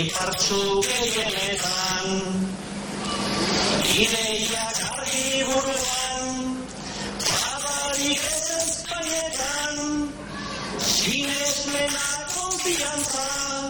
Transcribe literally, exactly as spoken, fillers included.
ipartzu gehienetan. Ideiak argi buruan, tabarik ez ezpainetan, sinesmena konfiantza,